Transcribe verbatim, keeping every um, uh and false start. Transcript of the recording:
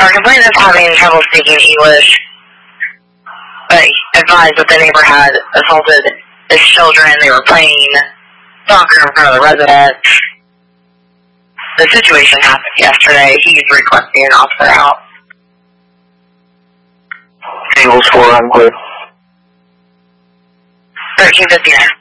Our complainant is having trouble speaking English, but advised that the neighbor had assaulted his children. They were playing soccer in front of the residence. The situation happened yesterday. He's requesting an officer out. Tables four, I'm clear. thirteen fifty-nine.